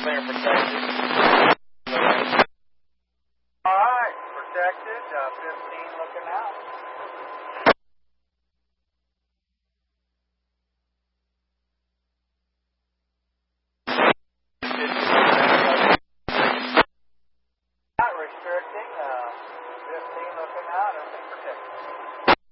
clear and protected. All right, protected, 15 looking out.